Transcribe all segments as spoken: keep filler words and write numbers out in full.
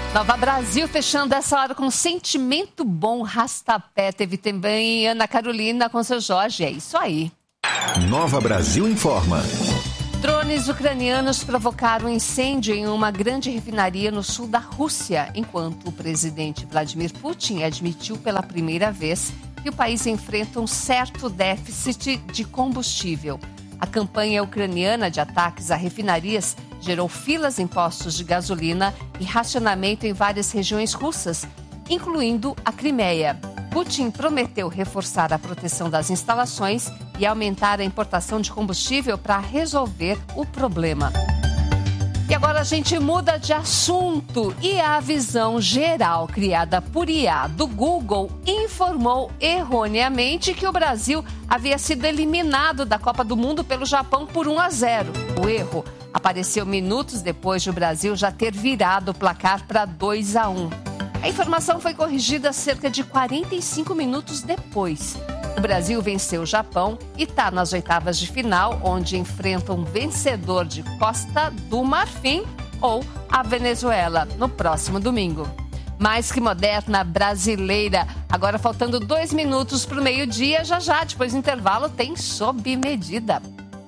Nova Brasil fechando essa hora com Sentimento Bom, Rastapé. Teve também Ana Carolina com seu Jorge. É isso aí. Nova Brasil informa. Drones ucranianos provocaram incêndio em uma grande refinaria no sul da Rússia, enquanto o presidente Vladimir Putin admitiu pela primeira vez que o país enfrenta um certo déficit de combustível. A campanha ucraniana de ataques a refinarias gerou filas em postos de gasolina e racionamento em várias regiões russas, incluindo a Crimeia. Putin prometeu reforçar a proteção das instalações e aumentar a importação de combustível para resolver o problema. E agora a gente muda de assunto e a visão geral criada por I A do Google informou erroneamente que o Brasil havia sido eliminado da Copa do Mundo pelo Japão por um a zero. O erro apareceu minutos depois de o Brasil já ter virado o placar para dois a um. A informação foi corrigida cerca de quarenta e cinco minutos depois. O Brasil venceu o Japão e está nas oitavas de final, onde enfrenta um vencedor de Costa do Marfim ou a Venezuela no próximo domingo. Mais que moderna brasileira. Agora faltando dois minutos para o meio-dia, já já, depois do intervalo, tem Sob Medida.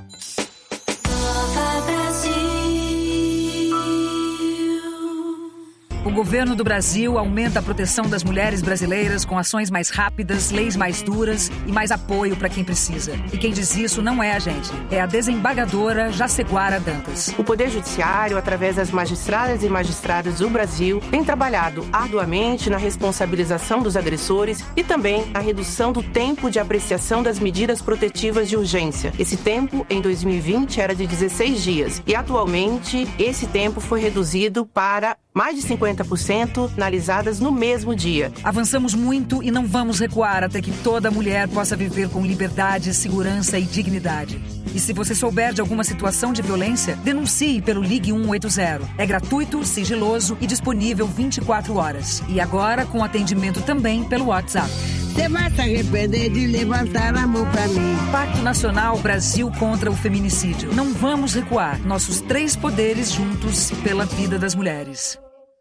O governo do Brasil aumenta a proteção das mulheres brasileiras com ações mais rápidas, leis mais duras e mais apoio para quem precisa. E quem diz isso não é a gente, é a desembargadora Jaceguara Dantas. O Poder Judiciário, através das magistradas e magistrados do Brasil, tem trabalhado arduamente na responsabilização dos agressores e também na redução do tempo de apreciação das medidas protetivas de urgência. Esse tempo, em dois mil e vinte, era de dezesseis dias e atualmente esse tempo foi reduzido para mais de cinquenta por cento analisadas no mesmo dia. Avançamos muito e não vamos recuar até que toda mulher possa viver com liberdade, segurança e dignidade. E se você souber de alguma situação de violência, denuncie pelo Ligue um oito zero. É gratuito, sigiloso e disponível vinte e quatro horas. E agora com atendimento também pelo WhatsApp. Você vai se arrepender de levantar a mão pra mim. Pacto Nacional Brasil contra o Feminicídio. Não vamos recuar. Nossos três poderes juntos pela vida das mulheres.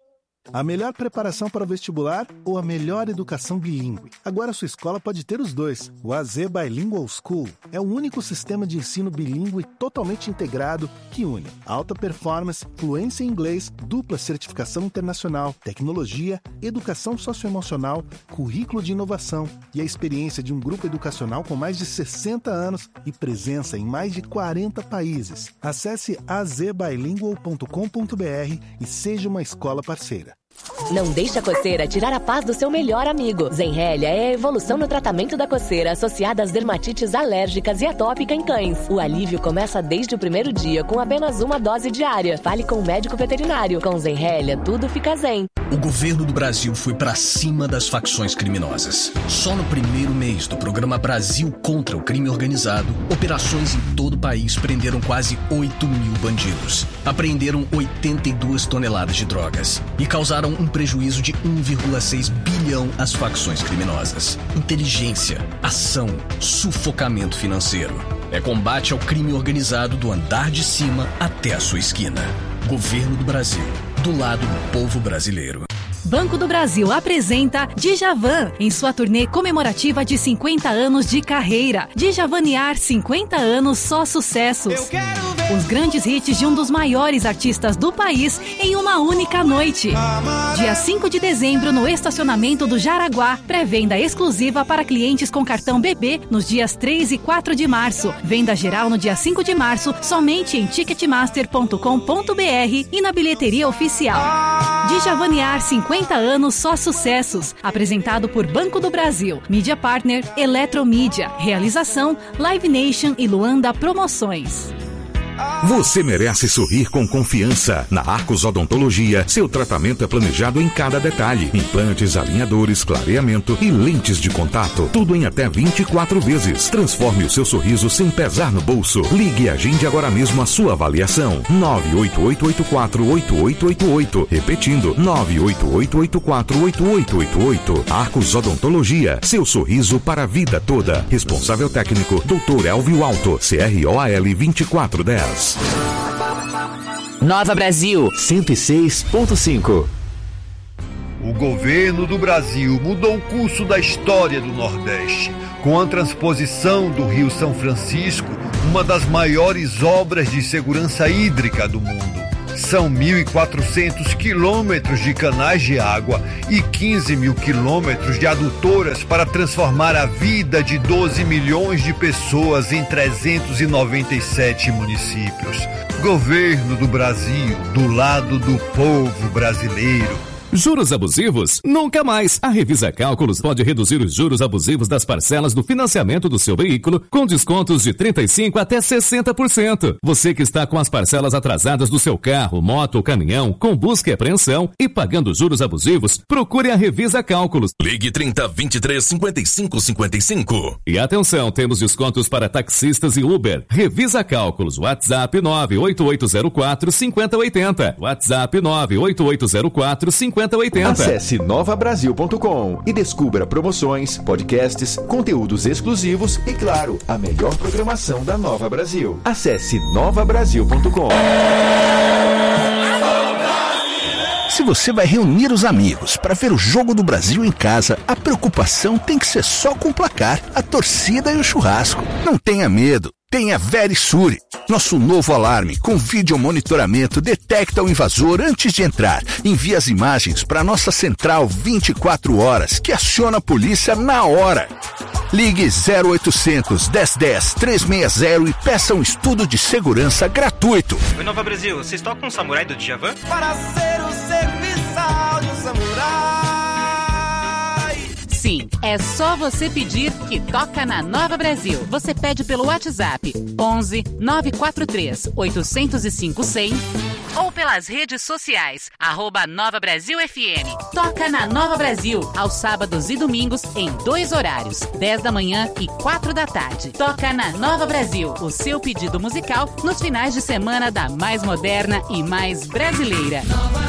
A melhor preparação para o vestibular ou a melhor educação bilíngue? Agora sua escola pode ter os dois. O A Z Bilingual School é o único sistema de ensino bilíngue totalmente integrado que une alta performance, fluência em inglês, dupla certificação internacional, tecnologia, educação socioemocional, currículo de inovação e a experiência de um grupo educacional com mais de sessenta anos e presença em mais de quarenta países. Acesse a z bilingual ponto com ponto b r e seja uma escola parceira. Não deixe a coceira tirar a paz do seu melhor amigo. Zenrelia é a evolução no tratamento da coceira associada às dermatites alérgicas e atópica em cães. O alívio começa desde o primeiro dia com apenas uma dose diária. Fale com o médico veterinário. Com Zenrelia, tudo fica zen. O governo do Brasil foi pra cima das facções criminosas. Só no primeiro mês do programa Brasil contra o Crime Organizado, operações em todo o país prenderam quase oito mil bandidos. Apreenderam oitenta e duas toneladas de drogas e causaram um prejuízo de um vírgula seis bilhão às facções criminosas. Inteligência, ação, sufocamento financeiro. É combate ao crime organizado do andar de cima até a sua esquina. Governo do Brasil, do lado do povo brasileiro. Banco do Brasil apresenta Djavan em sua turnê comemorativa de cinquenta anos de carreira. Djavanear cinquenta anos, só sucessos. Eu quero ver os grandes hits de um dos maiores artistas do país em uma única noite. Dia cinco de dezembro no estacionamento do Jaraguá. Pré-venda exclusiva para clientes com cartão B B nos dias três e quatro de março. Venda geral no dia cinco de março somente em ticketmaster ponto com ponto b r e na bilheteria oficial. Djavanear cinquenta anos, só sucessos. Apresentado por Banco do Brasil, Mídia Partner, Eletromídia. Realização, Live Nation e Luanda Promoções. Você merece sorrir com confiança. Na Arcos Odontologia, seu tratamento é planejado em cada detalhe. Implantes, alinhadores, clareamento e lentes de contato. Tudo em até vinte e quatro vezes. Transforme o seu sorriso sem pesar no bolso. Ligue e agende agora mesmo a sua avaliação. nove oito oito oito quatro oito oito oito oito. Repetindo, nove oito oito oito quatro oito oito oito oito. Arcos Odontologia, seu sorriso para a vida toda. Responsável técnico, doutor Elvio Alto, C R O A L vinte e quatro dez. Nova Brasil cento e seis ponto cinco. O governo do Brasil mudou o curso da história do Nordeste, com a transposição do Rio São Francisco, uma das maiores obras de segurança hídrica do mundo. São mil e quatrocentos quilômetros de canais de água e quinze mil quilômetros de adutoras para transformar a vida de doze milhões de pessoas em trezentos e noventa e sete municípios. Governo do Brasil, do lado do povo brasileiro. Juros abusivos? Nunca mais! A Revisa Cálculos pode reduzir os juros abusivos das parcelas do financiamento do seu veículo com descontos de trinta e cinco por cento até sessenta por cento. Você que está com as parcelas atrasadas do seu carro, moto ou caminhão, com busca e apreensão e pagando juros abusivos, procure a Revisa Cálculos. Ligue trinta, vinte e três, cinquenta e cinco, cinquenta e cinco. E atenção, temos descontos para taxistas e Uber. Revisa Cálculos, WhatsApp nove oito oito zero quatro, cinco zero oito zero. WhatsApp nove oito oito zero quatro, cinco zero oito zero. Acesse nova brasil ponto com e descubra promoções, podcasts, conteúdos exclusivos e, claro, a melhor programação da Nova Brasil. Acesse nova brasil ponto com. Se você vai reunir os amigos para ver o Jogo do Brasil em casa, a preocupação tem que ser só com o placar, a torcida e o churrasco. Não tenha medo. Tenha Verisure. Nosso novo alarme com vídeo monitoramento detecta o invasor antes de entrar. Envia as imagens para nossa central vinte e quatro horas, que aciona a polícia na hora. Ligue zero oitocentos, dez dez, trezentos e sessenta e peça um estudo de segurança gratuito. Oi, Nova Brasil, vocês tocam o Samurai do Djavan? Para ser o serviçal de um samurai. Sim, é só você pedir que toca na Nova Brasil. Você pede pelo WhatsApp onze, nove quatro três, oito zero cinco, cem ou pelas redes sociais, arroba Nova Brasil F M. Toca na Nova Brasil, aos sábados e domingos, em dois horários, dez da manhã e quatro da tarde. Toca na Nova Brasil, o seu pedido musical nos finais de semana da mais moderna e mais brasileira.